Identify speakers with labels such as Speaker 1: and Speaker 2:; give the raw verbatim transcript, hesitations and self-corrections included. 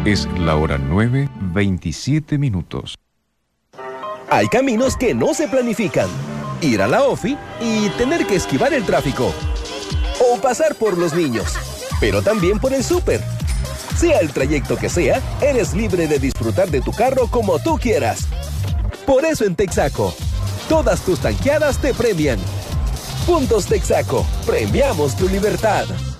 Speaker 1: Es la hora nueve, veintisiete minutos.
Speaker 2: Hay caminos que no se planifican. Ir a la OFI y tener que esquivar el tráfico. O pasar por los niños, pero también por el súper. Sea el trayecto que sea, eres libre de disfrutar de tu carro como tú quieras. Por eso en Texaco, todas tus tanqueadas te premian. Puntos Texaco, premiamos tu libertad.